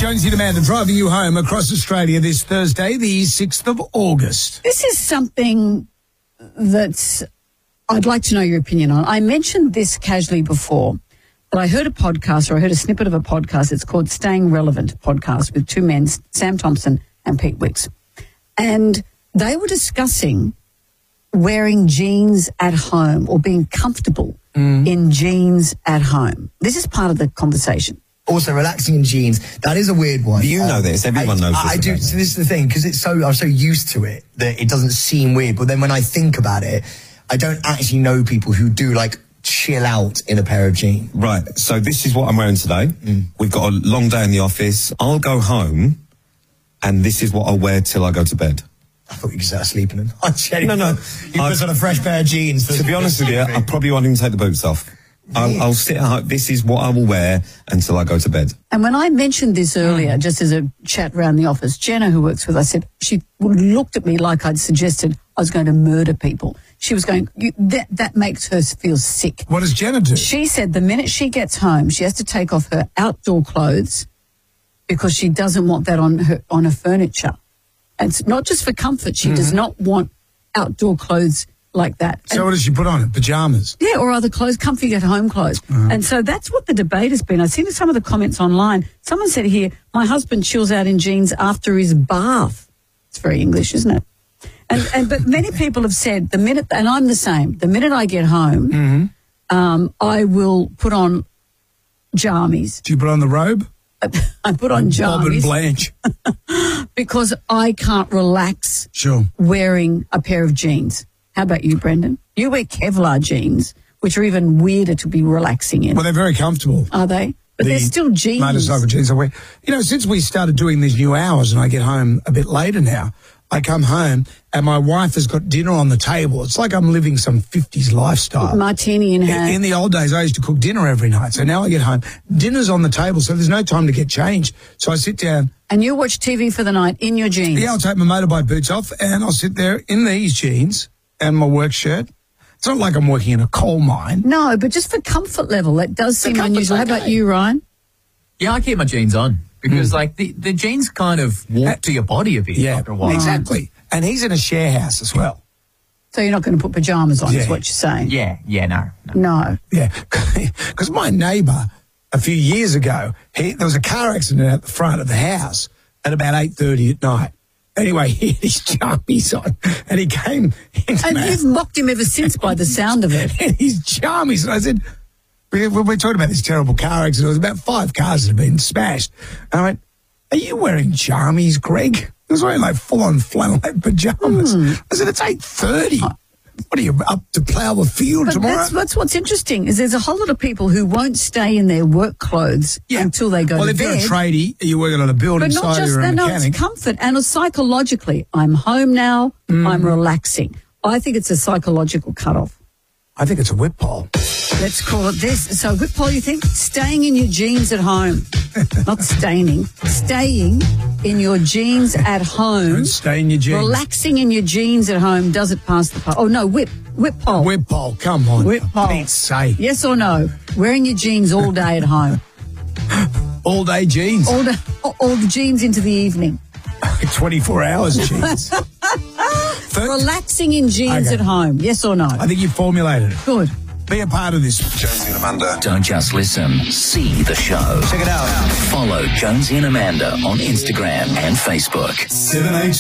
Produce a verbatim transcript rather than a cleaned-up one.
Jonesy and Amanda driving you home across Australia this Thursday, the sixth of August. This is something that I'd like to know your opinion on. I mentioned this casually before, but I heard a podcast, or I heard a snippet of a podcast. It's called Staying Relevant podcast with two men, Sam Thompson and Pete Wicks. And they were discussing wearing jeans at home or being comfortable mm. in jeans at home. This is part of the conversation. Also, relaxing in jeans, that is a weird one. You know um, this. Everyone I, knows this. I do. So this is the thing, because it's so, I'm so used to it that it doesn't seem weird. But then when I think about it, I don't actually know people who do, like, chill out in a pair of jeans. Right. So this is what I'm wearing today. Mm. We've got a long day in the office. I'll go home, and this is what I'll wear till I go to bed. I thought you could start sleeping in them. No, no. You put on a fresh pair of jeans. To be honest with you, I probably won't even take the boots off. I'll, I'll sit at home. This is what I will wear until I go to bed. And when I mentioned this earlier, mm. just as a chat around the office, Jenna, who works with us, said she looked at me like I'd suggested I was going to murder people. She was going, you, that, that makes her feel sick. What does Jenna do? She said the minute she gets home, she has to take off her outdoor clothes because she doesn't want that on her, on her furniture. And it's not just for comfort. She mm. does not want outdoor clothes like that. So and, what does she put on? Pyjamas? Yeah, or other clothes, comfy at home clothes. Uh-huh. And so that's what the debate has been. I've seen some of the comments online. Someone said here, my husband chills out in jeans after his bath. It's very English, isn't it? And, and but many people have said the minute, and I'm the same, the minute I get home, mm-hmm. um, I will put on jammies. Do you put on the robe? I put on jammies. Bob and Blanche. Because I can't relax sure. wearing a pair of jeans. How about you, Brendan? You wear Kevlar jeans, which are even weirder to be relaxing in. Well, they're very comfortable. Are they? But the they're still jeans. Motorcycle jeans I wear. You know, since we started doing these new hours and I get home a bit later now, I come home and my wife has got dinner on the table. It's like I'm living some fifties lifestyle. Martini in hand. In the old days, I used to cook dinner every night. So now I get home, dinner's on the table, so there's no time to get changed. So I sit down. And you watch T V for the night in your jeans? Yeah, I'll take my motorbike boots off and I'll sit there in these jeans and my work shirt. It's not like I'm working in a coal mine. No, but just for comfort level, that does seem unusual. How about you, Ryan? Yeah, I keep my jeans on because, mm. like, the, the jeans kind of walk uh, to your body a bit yeah, after a while. Exactly. And he's in a share house as well. So you're not going to put pyjamas on, yeah. is what you're saying? Yeah, yeah, no. No. no. Yeah, because my neighbour, a few years ago, he, there was a car accident at the front of the house at about eight thirty at night. Anyway, he had his jammies on, and he came into And you've mocked him ever since by the sound of it. And his jammies. And I said, we, we we're talking about this terrible car accident. There was about five cars that had been smashed. And I went, are you wearing jammies, Greg? He was wearing, like, full-on flannelette pyjamas. Mm. I said, it's eight thirty. Oh. What are you, up to plough the field but tomorrow? That's, that's what's interesting, is there's a whole lot of people who won't stay in their work clothes yeah. until they go well, to bed. bed. Well, if you're a tradie, you're working on a building site, or a that, mechanic. No, it's comfort. And psychologically, I'm home now, mm. I'm relaxing. I think it's a psychological cutoff. I think it's a whip pole. Let's call it this. So whip pole, you think? Staying in your jeans at home. Not staining. Staying in your jeans at home. Don't stay in your jeans. Relaxing in your jeans at home. Does it pass the pole? Oh, no, whip. Whip pole. Whip pole, come on. Whip pole. Pete's sake. Yes or no? Wearing your jeans all day at home. All day jeans? All, the, all the jeans into the evening. twenty-four hours jeans. Relaxing in jeans okay. at home. Yes or no? I think you formulated it. Good. Be a part of this. Jonesy and Amanda. Don't just listen, see the show. Check it out. Follow Jonesy and Amanda on Instagram and Facebook. seven eight